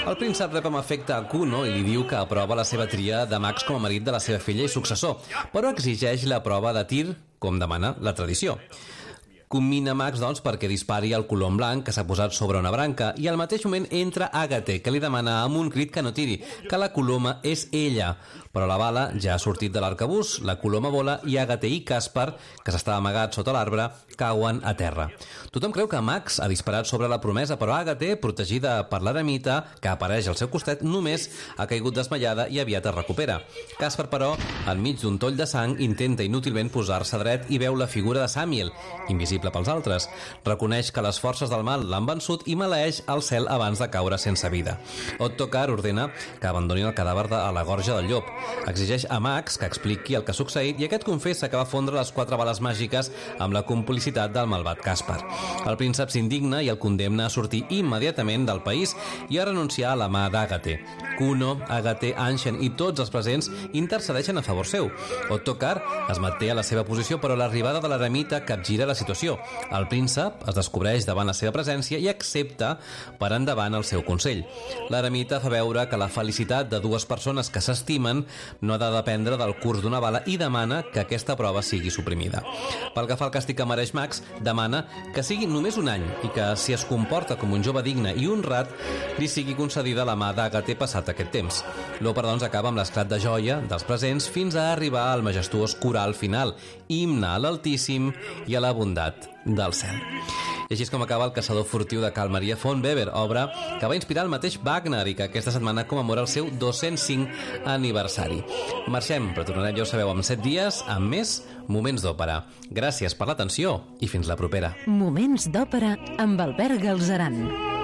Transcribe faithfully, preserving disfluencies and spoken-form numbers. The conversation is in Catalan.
El príncep rep amb afecte a Kuno i li diu que aprova la seva tria de Max com a marit de la seva filla i successor, però exigeix la prova de tir, com demana la tradició. Commina Max, doncs, perquè dispari el colom blanc que s'ha posat sobre una branca i al mateix moment entra Àgate, que li demana amb un crit que no tiri, que la coloma és ella. Però la bala ja ha sortit de l'arcabús, la coloma vola i Àgate i Caspar, que s'estava amagat sota l'arbre, cauen a terra. Tothom creu que Max ha disparat sobre la promesa, però Àgate, protegida per l'eremita, que apareix al seu costat, només ha caigut desmaiada i aviat es recupera. Caspar, però, enmig d'un toll de sang, intenta inútilment posar-se dret i veu la figura de Samiel, invisible pels altres. Reconeix que les forces del mal l'han vençut i maleeix al cel abans de caure sense vida. Ottokar ordena que abandoni el cadàver de la gorja del llop. Exigeix a Max que expliqui el que ha succeït i aquest confessa que va fondre les quatre bales màgiques amb la complicitat del malvat Caspar. El príncep s'indigna i el condemna a sortir immediatament del país i a renunciar a la mà d'Àgate. Kuno, Àgate, Anshen i tots els presents intercedeixen a favor seu. Ottokar es manté a la seva posició, però l'arribada de l'eremita capgira la situació. El príncep es descobreix davant la seva presència i accepta per endavant el seu consell. L'eremita fa veure que la felicitat de dues persones que s'estimen no ha de dependre del curs d'una bala i demana que aquesta prova sigui suprimida. Pel que fa al càstig que mereix Max, demana que sigui només un any i que, si es comporta com un jove digne i honrat, li sigui concedida la mà d'Àgate passat aquest temps. L'òpera, doncs, acaba amb l'esclat de joia dels presents fins a arribar al majestuós coral final, himne a l'Altíssim i a la bondat del cel. I així és com acaba El caçador furtiu de Carl Maria von Weber, obra que va inspirar el mateix Wagner i que aquesta setmana commemora el seu dos-cents cinc aniversari. Marxem, però tornarem, ja ho sabeu, en set dies amb més Moments d'Òpera. Gràcies per l'atenció i fins la propera. Moments d'Òpera amb Albert Galzeran.